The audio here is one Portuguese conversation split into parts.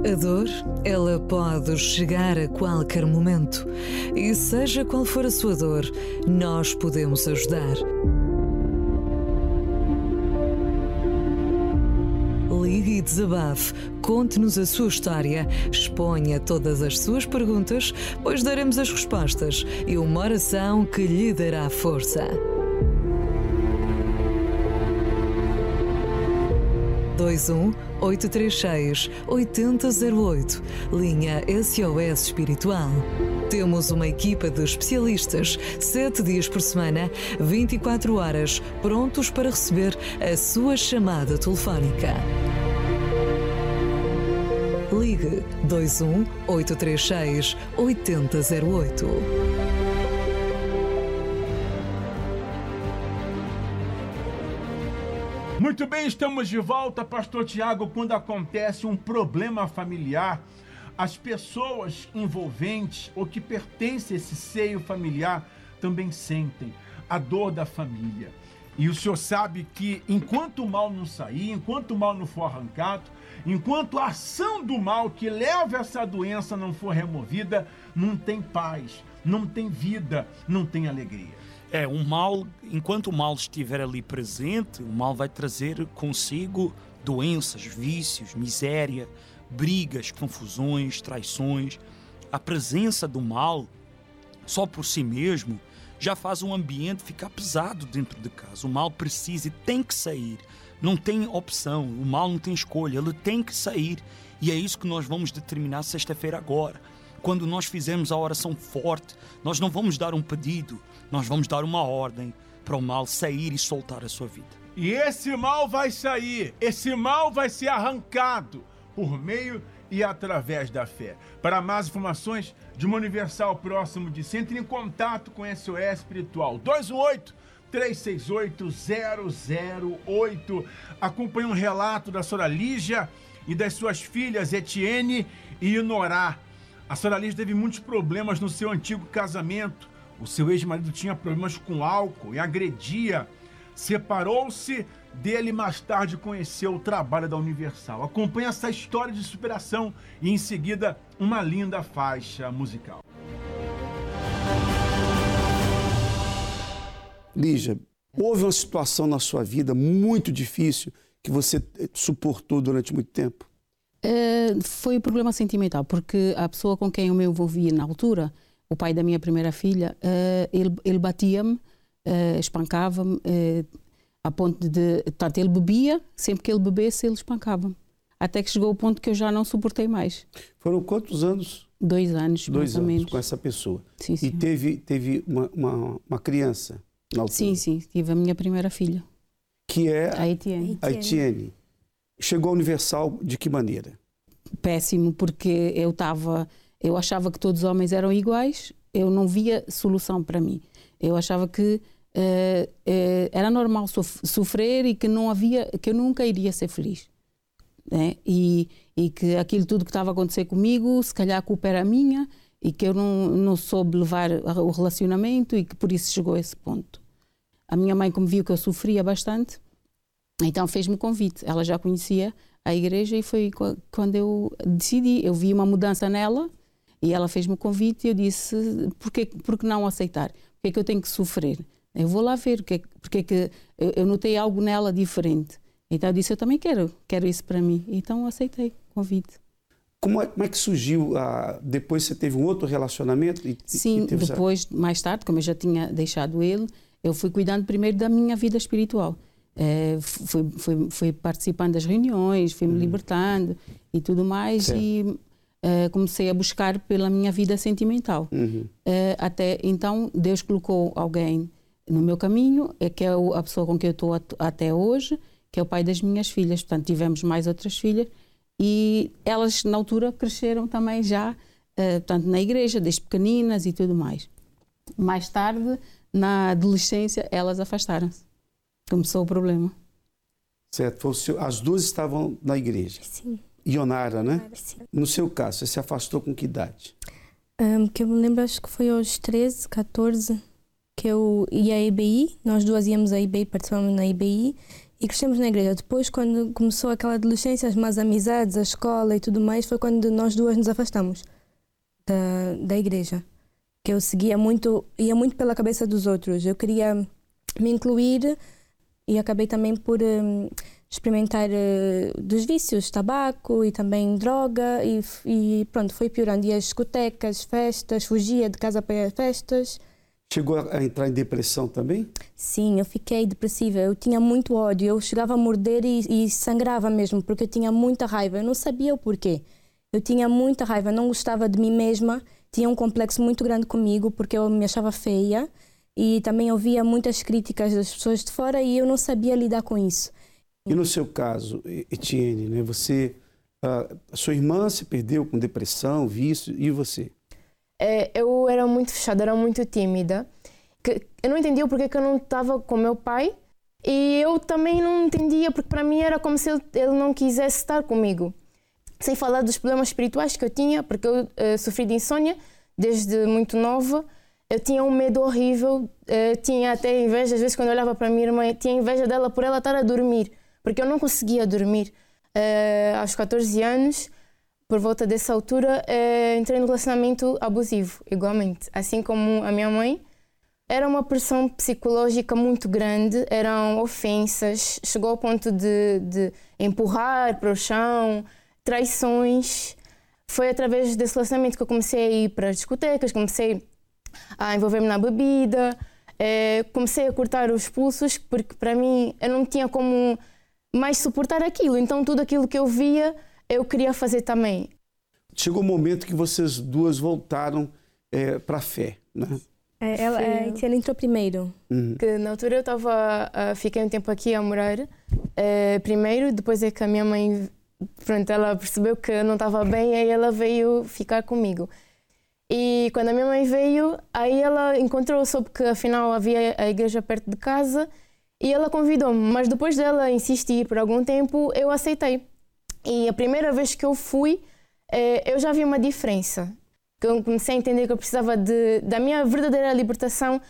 A dor, ela pode chegar a qualquer momento. E seja qual for a sua dor, nós podemos ajudar. Ligue e desabafe, conte-nos a sua história, exponha todas as suas perguntas, pois daremos as respostas e uma oração que lhe dará força. 21-836-8008, linha SOS Espiritual. Temos uma equipa de especialistas, 7 dias por semana, 24 horas, prontos para receber a sua chamada telefónica. Ligue 21-836-8008. Muito bem, estamos de volta, Pastor Tiago. Quando acontece um problema familiar, as pessoas envolventes ou que pertencem a esse seio familiar também sentem a dor da família. E o senhor sabe que enquanto o mal não sair, enquanto o mal não for arrancado, enquanto a ação do mal que leva essa doença não for removida, não tem paz, não tem vida, não tem alegria. O mal, enquanto o mal estiver ali presente, o mal vai trazer consigo doenças, vícios, miséria, brigas, confusões, traições. A presença do mal, só por si mesmo, já faz o ambiente ficar pesado dentro de casa. O mal precisa e tem que sair. Não tem opção, o mal não tem escolha, ele tem que sair. E é isso que nós vamos determinar sexta-feira agora. Quando nós fizermos a oração forte, nós não vamos dar um pedido, nós vamos dar uma ordem para o mal sair e soltar a sua vida. E esse mal vai sair, esse mal vai ser arrancado por meio e através da fé. Para mais informações de uma Universal próximo de si, entre em contato com SOS Espiritual 218-368-008. Acompanhe um relato da senhora Lígia e das suas filhas Etienne e Inorá. A senhora Lígia teve muitos problemas no seu antigo casamento. O seu ex-marido tinha problemas com álcool e agredia. Separou-se dele e mais tarde conheceu o trabalho da Universal. Acompanhe essa história de superação e em seguida uma linda faixa musical. Lígia, houve uma situação na sua vida muito difícil que você suportou durante muito tempo? Foi o problema sentimental, porque a pessoa com quem eu me envolvia na altura, o pai da minha primeira filha, ele batia-me, espancava-me, a ponto de... Portanto, ele bebia, sempre que ele bebesse, ele espancava-me. Até que chegou o ponto que eu já não suportei mais. Foram quantos anos? 2 anos, mais ou menos. Com essa pessoa. Sim, sim. E teve uma criança na altura? Sim, sim, tive a minha primeira filha. Que é a Etienne. A Etienne. Chegou à Universal de que maneira? Péssimo, porque eu achava que todos os homens eram iguais, eu não via solução para mim. Eu achava que era normal sofrer e que que eu nunca iria ser feliz. Né? E que aquilo tudo que estava a acontecer comigo, se calhar a culpa era minha e que eu não soube levar o relacionamento e que por isso chegou a esse ponto. A minha mãe, como viu que eu sofria bastante, então fez-me convite. Ela já conhecia a igreja e foi quando eu decidi. Eu vi uma mudança nela e ela fez-me o convite e eu disse, por que não aceitar? Por que é que eu tenho que sofrer? Eu vou lá ver, porque é que eu notei algo nela diferente. Então eu disse, eu também quero isso para mim. Então aceitei o convite. Como é que surgiu? Depois você teve um outro relacionamento? Sim, depois, mais tarde, como eu já tinha deixado ele, eu fui cuidando primeiro da minha vida espiritual. Fui participando das reuniões, fui-me libertando e tudo mais. Certo. E comecei a buscar pela minha vida sentimental. Até então, Deus colocou alguém no meu caminho, que é a pessoa com quem eu estou até hoje, que é o pai das minhas filhas. Portanto, tivemos mais outras filhas e elas, na altura, cresceram também já, portanto, na igreja, desde pequeninas e tudo mais. Mais tarde, na adolescência, elas afastaram-se. Começou o problema. Certo. As duas estavam na igreja. Sim. Ionara, né? Sim. No seu caso, você se afastou com que idade? Que eu me lembro, acho que foi aos 13, 14, que eu ia à IBI. Nós duas íamos à IBI, participámos na IBI. e crescemos na igreja. Depois, quando começou aquela adolescência, as más amizades, a escola e tudo mais, foi quando nós duas nos afastamos da igreja. Que eu ia muito pela cabeça dos outros. Eu queria me incluir e acabei também por experimentar dos vícios, tabaco e também droga e pronto, foi piorando. Ia às discotecas, festas, fugia de casa para festas. Chegou a entrar em depressão também? Sim, eu fiquei depressiva, eu tinha muito ódio, eu chegava a morder e sangrava mesmo, porque eu tinha muita raiva, eu não sabia o porquê. Eu tinha muita raiva, não gostava de mim mesma, tinha um complexo muito grande comigo, porque eu me achava feia e também ouvia muitas críticas das pessoas de fora e eu não sabia lidar com isso. E no seu caso, Etienne, né, a sua irmã se perdeu com depressão, vício, e você? Eu era muito fechada, era muito tímida. Eu não entendia o porquê que eu não estava com meu pai e eu também não entendia porque para mim era como se ele não quisesse estar comigo. Sem falar dos problemas espirituais que eu tinha, porque eu sofri de insônia desde muito nova. Eu tinha um medo horrível, tinha até inveja, às vezes quando eu olhava para a minha irmã, tinha inveja dela por ela estar a dormir, porque eu não conseguia dormir. Aos 14 anos, por volta dessa altura, entrei num relacionamento abusivo, igualmente. Assim como a minha mãe, era uma pressão psicológica muito grande, eram ofensas, chegou ao ponto de empurrar para o chão, traições. Foi através desse relacionamento que eu comecei a ir para as discotecas, comecei a envolver-me na bebida, comecei a cortar os pulsos, porque para mim eu não tinha como mais suportar aquilo, então tudo aquilo que eu via eu queria fazer também. Chegou o momento que vocês duas voltaram para a fé, né? Ela entrou primeiro. Que na altura eu fiquei um tempo aqui a morar primeiro, depois é que a minha mãe, pronto, ela percebeu que eu não estava bem, aí ela veio ficar comigo. E quando a minha mãe veio, aí ela soube que afinal havia a igreja perto de casa e ela convidou-me, mas depois dela insistir por algum tempo, eu aceitei. E a primeira vez que eu fui, eu já vi uma diferença. Eu comecei a entender que eu precisava da minha verdadeira libertação.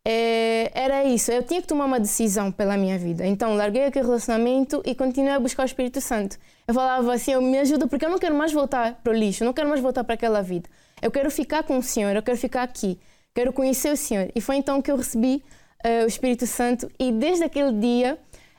Era isso, eu tinha que tomar uma decisão pela minha vida. Então larguei aquele relacionamento e continuei a buscar o Espírito Santo. Eu falava assim, me ajuda porque eu não quero mais voltar para o lixo, eu não quero mais voltar para aquela vida. Eu quero ficar com o Senhor, eu quero ficar aqui, quero conhecer o Senhor. E foi então que eu recebi o Espírito Santo e desde aquele dia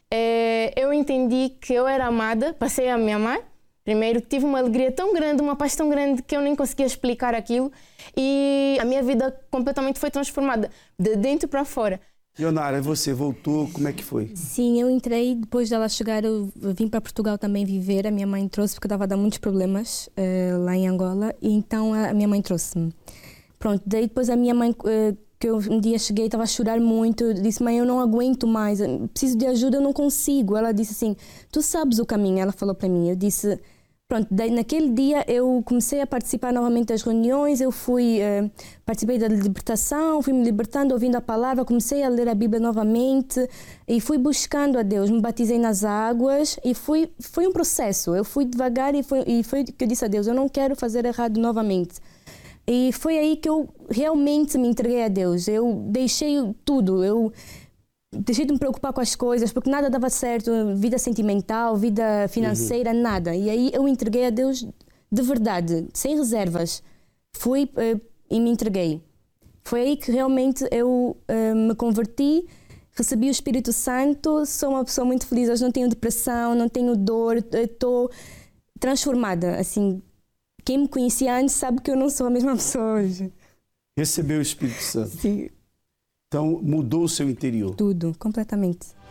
eu entendi que eu era amada, passei a me amar. Primeiro, tive uma alegria tão grande, uma paz tão grande que eu nem conseguia explicar aquilo e a minha vida completamente foi transformada, de dentro para fora. Ionara, você voltou, como é que foi? Sim, eu entrei, depois dela chegar, eu vim para Portugal também viver, a minha mãe trouxe, porque estava a dar muitos problemas lá em Angola, e então a minha mãe trouxe-me. Pronto, daí depois a minha mãe, que eu um dia cheguei, estava a chorar muito, disse, mãe, eu não aguento mais, preciso de ajuda, eu não consigo. Ela disse assim, tu sabes o caminho, ela falou para mim, eu disse... Pronto, daí naquele dia eu comecei a participar novamente das reuniões, eu participei da libertação, fui me libertando, ouvindo a palavra, comecei a ler a Bíblia novamente e fui buscando a Deus, me batizei nas águas e foi um processo, eu fui devagar e foi que eu disse a Deus, eu não quero fazer errado novamente. E foi aí que eu realmente me entreguei a Deus, eu deixei tudo, eu deixei de me preocupar com as coisas, porque nada dava certo, vida sentimental, vida financeira, nada. E aí eu entreguei a Deus de verdade, sem reservas. Fui e me entreguei. Foi aí que realmente eu me converti, recebi o Espírito Santo, sou uma pessoa muito feliz, hoje não tenho depressão, não tenho dor, estou transformada. Assim, quem me conhecia antes sabe que eu não sou a mesma pessoa hoje. Recebeu o Espírito Santo? Sim. Então, mudou o seu interior? Tudo, completamente.